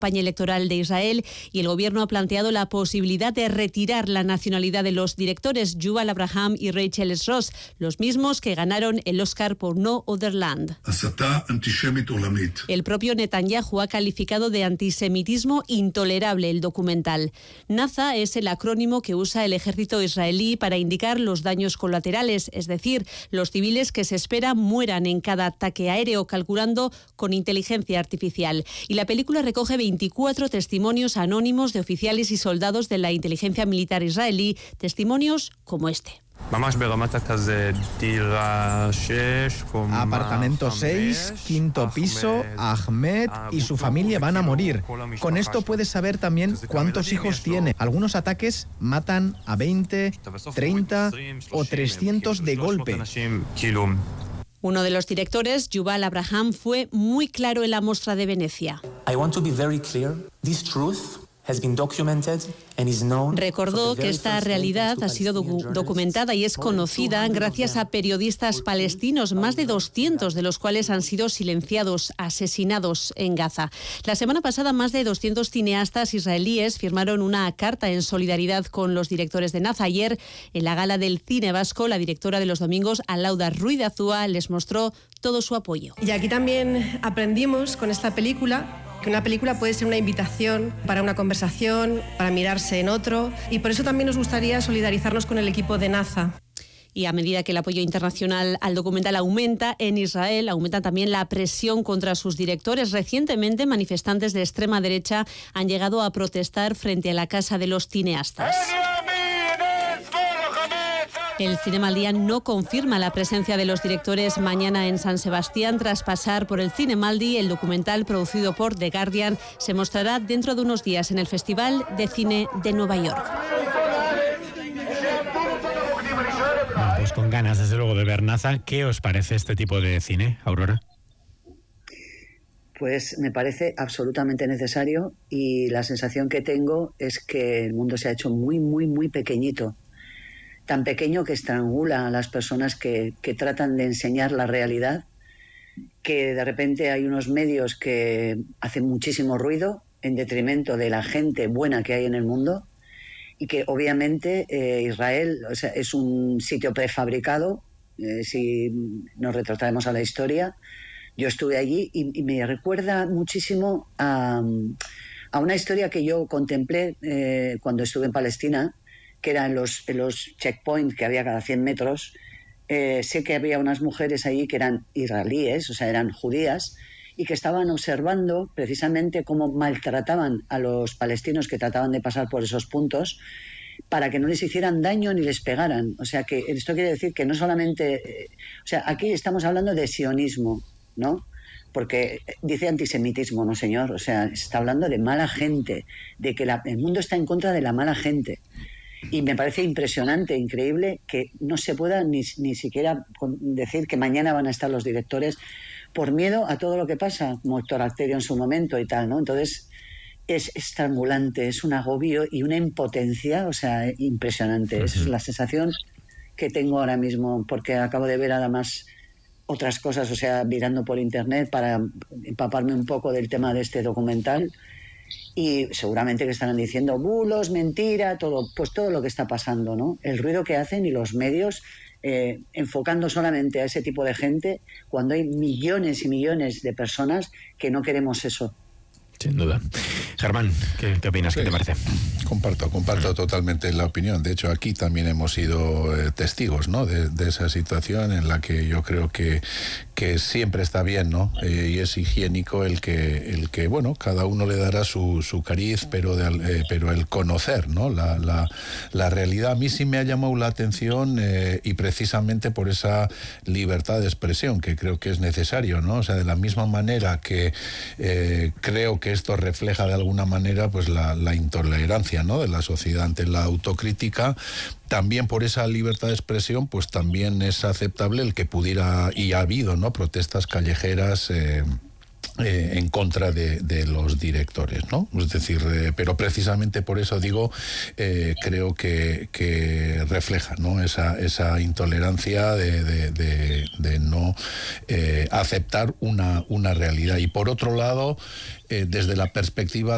campaña electoral de Israel y el gobierno ha planteado la posibilidad de retirar la nacionalidad de los directores Yuval Abraham y Rachel Ross, los mismos que ganaron el Oscar por No Other Land. El propio Netanyahu ha calificado de antisemitismo intolerable el documental. Naza es el acrónimo que usa el ejército israelí para indicar los daños colaterales, es decir, los civiles que se espera mueran en cada ataque aéreo, calculando con inteligencia artificial. Y la película recoge 24 testimonios anónimos de oficiales y soldados de la inteligencia militar israelí, testimonios como este. Apartamento 6, quinto piso, Ahmed y su familia van a morir. Con esto puedes saber también cuántos hijos tiene. Algunos ataques matan a 20, 30 o 300 de golpe. Uno de los directores, Yuval Abraham, fue muy claro en la Mostra de Venecia. Recordó que esta realidad ha sido documentada y es conocida gracias a periodistas palestinos, más de 200 de los cuales han sido silenciados, asesinados en Gaza. La semana pasada, más de 200 cineastas israelíes firmaron una carta en solidaridad con los directores de Naza. Ayer, en la gala del cine vasco, la directora de Los Domingos, Alauda Ruiz de Azúa, les mostró todo su apoyo. Y aquí también aprendimos con esta película que una película puede ser una invitación para una conversación, para mirarse en otro, y por eso también nos gustaría solidarizarnos con el equipo de Naza. Y a medida que el apoyo internacional al documental aumenta en Israel, aumenta también la presión contra sus directores. Recientemente, manifestantes de extrema derecha han llegado a protestar frente a la casa de los cineastas. El Cinema al Día no confirma la presencia de los directores mañana en San Sebastián. Tras pasar por el Cinemaldi, el documental producido por The Guardian se mostrará dentro de unos días en el Festival de Cine de Nueva York. Pues con ganas, desde luego, de ver Naza. ¿Qué os parece este tipo de cine, Aurora? Pues me parece absolutamente necesario y la sensación que tengo es que el mundo se ha hecho muy, muy, muy pequeñito. Tan pequeño que estrangula a las personas que tratan de enseñar la realidad, que de repente hay unos medios que hacen muchísimo ruido en detrimento de la gente buena que hay en el mundo y que obviamente Israel, o sea, es un sitio prefabricado. Si nos retrotraemos a la historia, yo estuve allí y me recuerda muchísimo a una historia que yo contemplé cuando estuve en Palestina, que era en los checkpoints que había cada 100 metros. Sé que había unas mujeres allí que eran israelíes, o sea, eran judías, y que estaban observando precisamente cómo maltrataban a los palestinos que trataban de pasar por esos puntos para que no les hicieran daño ni les pegaran. O sea, que esto quiere decir que no solamente... o sea, aquí estamos hablando de sionismo, ¿no? Porque dice antisemitismo, no señor, o sea, está hablando de mala gente, de que el mundo está en contra de la mala gente. Y me parece impresionante, increíble, que no se pueda ni siquiera decir que mañana van a estar los directores por miedo a todo lo que pasa, como Héctor Arterio en su momento y tal, ¿no? Entonces es estrangulante, es un agobio y una impotencia, o sea, impresionante. Esa es la sensación que tengo ahora mismo, porque acabo de ver además otras cosas, o sea, mirando por internet para empaparme un poco del tema de este documental. Y seguramente que estarán diciendo bulos, mentira, todo, pues todo lo que está pasando, ¿no? El ruido que hacen y los medios enfocando solamente a ese tipo de gente cuando hay millones y millones de personas que no queremos eso. Sin duda. Germán, ¿qué opinas? ¿Qué te parece? Comparto totalmente la opinión. De hecho, aquí también hemos sido testigos, ¿no? de esa situación en la que yo creo que siempre está bien, ¿no? Y es higiénico el que bueno, cada uno le dará su cariz, pero el conocer, ¿no? La realidad a mí sí me ha llamado la atención y precisamente por esa libertad de expresión que creo que es necesario, ¿no? O sea, de la misma manera que creo que esto refleja de alguna manera pues la intolerancia, ¿no? de la sociedad ante la autocrítica, también por esa libertad de expresión pues también es aceptable el que pudiera, y ha habido, ¿no? protestas callejeras en contra de los directores, ¿no? Es decir, pero precisamente por eso digo, creo que refleja, ¿no? esa intolerancia de no aceptar una realidad. Y por otro lado, desde la perspectiva